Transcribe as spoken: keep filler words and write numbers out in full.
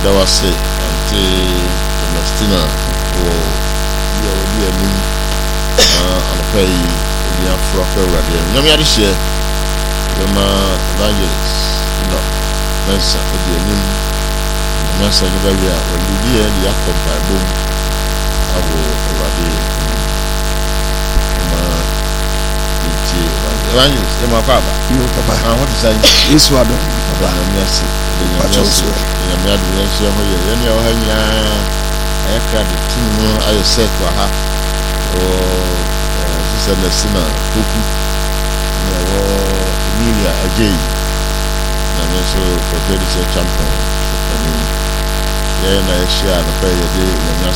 Dawase ante Celestina or your dear me anopay ni afro ko radio nyame ade hye yema evangelist no mensa ode ni mensa ni bawia wali ye ni akopa bom awo radio ma iti evangelist ema baba yo papa ah what is that yesu ado baba na miase de nyame nyame ade ye hye ho ye ye ni o hanya ayakra de tinu ayo set wa ha o Celestina Boku na wo Emilia Ajay na meso ko tedi se champion ya na ya share na pa ye de